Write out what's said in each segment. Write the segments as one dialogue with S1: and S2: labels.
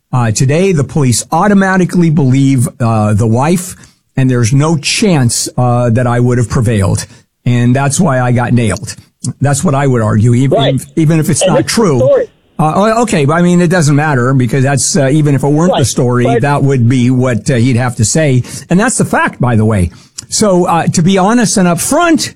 S1: Today, the police automatically believe the wife, and there's no chance that I would have prevailed. And that's why I got nailed. That's what I would argue, even if it's not true. Okay, but I mean, it doesn't matter because that's, even if it weren't the story, that would be what he'd have to say. And that's the fact, by the way. So, to be honest and upfront,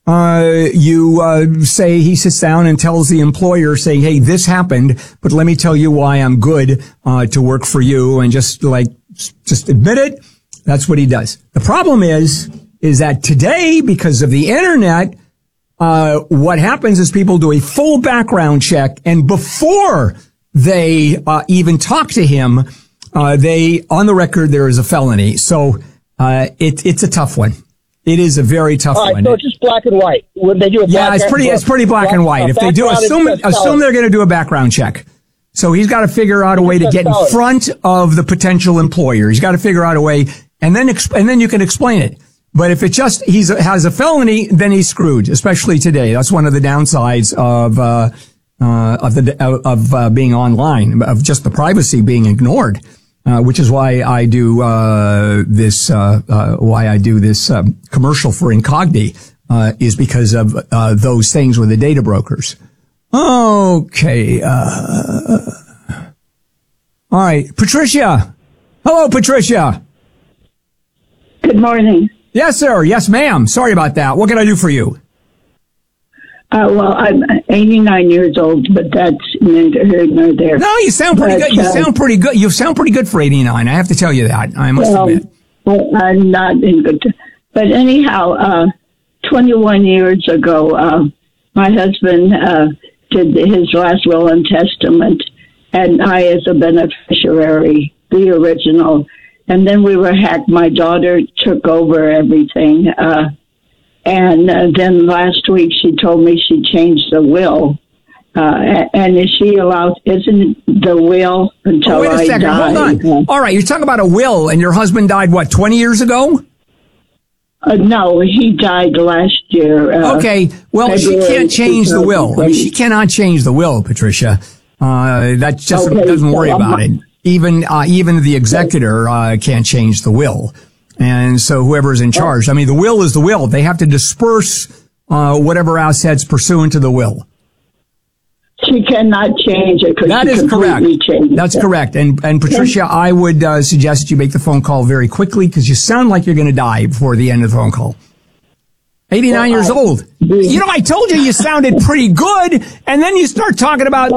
S1: you say he sits down and tells the employer saying, hey, this happened, but let me tell you why I'm good, to work for you, and just admit it. That's what he does. The problem is that today, because of the internet, what happens is people do a full background check, and before they even talk to him, they, on the record, there is a felony. So it's a tough one. It is a very tough one.
S2: So it's just black and white. Would they do
S1: it's pretty black and white. If they do, assume they're going to do a background check. So he's got to figure out a way to get in front of the potential employer. He's got to figure out a way, and then you can explain it. But if it just has a felony, then he's screwed. Especially today, that's one of the downsides of being online, of just the privacy being ignored. Which is why I do this commercial for Incogni, is because of those things with the data brokers. Okay. All right, Patricia. Hello, Patricia.
S3: Good morning.
S1: Yes, sir. Yes, ma'am. Sorry about that. What can I do for you?
S3: Well, I'm 89 years old, but that's neither here nor there.
S1: No, you sound pretty good. You sound pretty good. You sound pretty good for 89. I have to tell you that. I must admit.
S3: Well, I'm not in good. But anyhow, 21 years ago, my husband did his last will and testament, and I, as a beneficiary, the original. And then we were hacked. My daughter took over everything. And then last week she told me she changed the will. And is she allowed, isn't the will until
S1: wait a second.
S3: I die?
S1: Hold on. All right, you're talking about a will, and your husband died, what, 20 years ago?
S3: No, he died last year.
S1: Okay, well, she can't change the will. I mean, she cannot change the will, Patricia. That just doesn't worry about it. Even the executor can't change the will. And so whoever's in charge, I mean, the will is the will. They have to disperse whatever assets pursuant to the will.
S3: She cannot change it.
S1: That is correct. That's correct. And Patricia, I would suggest that you make the phone call very quickly because you sound like you're going to die before the end of the phone call. 89 years old. You know, I told you sounded pretty good, and then you start talking about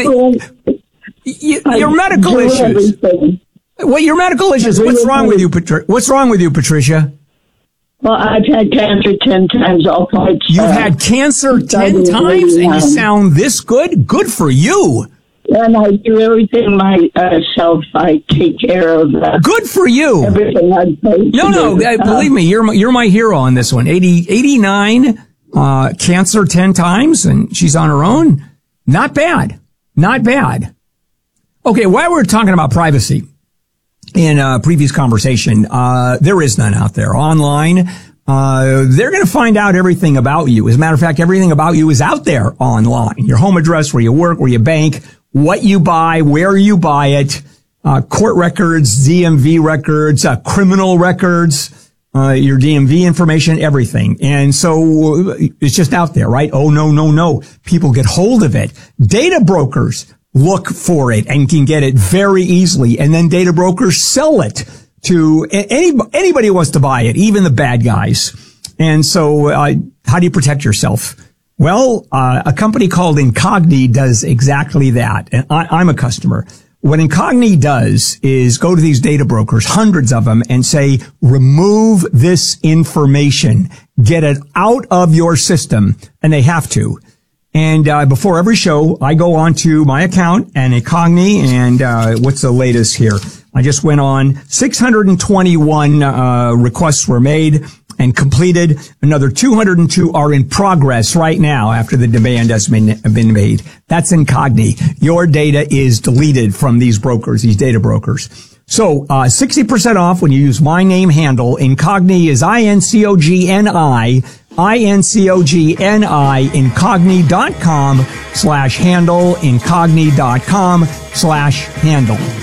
S1: your medical issues. Well, your medical issues. What's wrong with you, Patricia?
S3: Well, I've had cancer 10 times all parts.
S1: You've had cancer 10 times, and you sound this good? Good for you.
S3: And I do everything myself. I take care of
S1: good for you.
S3: Everything I pay.
S1: No, believe me, you're my hero on this one. 89, cancer 10 times, and she's on her own. Not bad. Not bad. Okay, while we're talking about privacy, in a previous conversation, there is none out there online. They're going to find out everything about you. As a matter of fact, everything about you is out there online. Your home address, where you work, where you bank, what you buy, where you buy it, court records, DMV records, criminal records, your DMV information, everything. And so it's just out there, right? Oh, no. People get hold of it. Data brokers look for it and can get it very easily. And then data brokers sell it to anybody who wants to buy it, even the bad guys. And so, how do you protect yourself? Well, a company called Incogni does exactly that. And I'm a customer. What Incogni does is go to these data brokers, hundreds of them, and say, remove this information, get it out of your system. And they have to. And before every show, I go on to my account and Incogni, and what's the latest here? I just went on. 621 requests were made and completed. Another 202 are in progress right now after the demand has been made. That's Incogni. Your data is deleted from these brokers, these data brokers. So 60% off when you use my name handle. Incogni is INCOGNI. INCOGNI, Incogni.com/handle, Incogni.com/handle.